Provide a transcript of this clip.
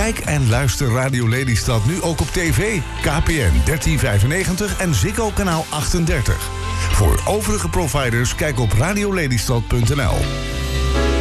Kijk en luister Radio Lelystad nu ook op tv, KPN 1395 en Ziggo kanaal 38. Voor overige providers kijk op radiolelystad.nl.